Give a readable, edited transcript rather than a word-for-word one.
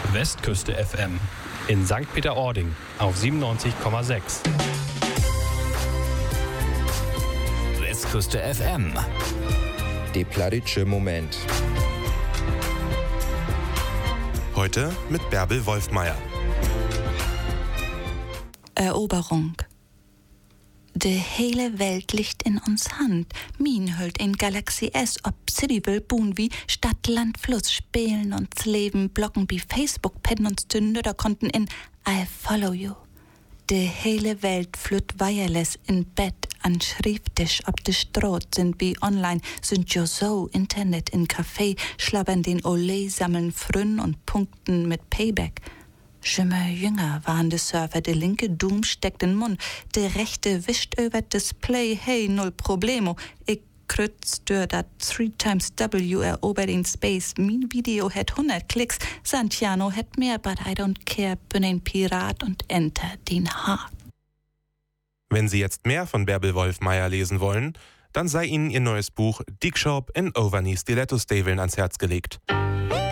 Westküste FM in St. Peter-Ording auf 97,6. Westküste FM. Die plattitsche Moment. Heute mit Bärbel Wolfmeier. Eroberung. De hele Welt liegt in uns Hand. Min hüllt in Galaxy S, ob City will buhen wie Stadt, Land, Fluss, spielen uns Leben, Blocken wie Facebook, pennen uns Tünde, da konnten in I follow you. De hele Welt flütt wireless in Bett, an Schrifttisch, ob de Stroh sind wie online, sind jo so, Internet in Café, schlabbern den Olé, sammeln Frünn und punkten mit Payback. Schimmer jünger waren de Surfer, de linke Doom steckt in Mund, de rechte wischt über Display, hey, null Problemo. Ich krütz durch dat 3xW erobert in Space, mein Video hat 100 Klicks, Santiano hat mehr, but I don't care, bin ein Pirat und enter den Haar. Wenn Sie jetzt mehr von Bärbel Wolfmeier lesen wollen, dann sei Ihnen ihr neues Buch Dick Shop in Overknee Stiletto-Staveln ans Herz gelegt.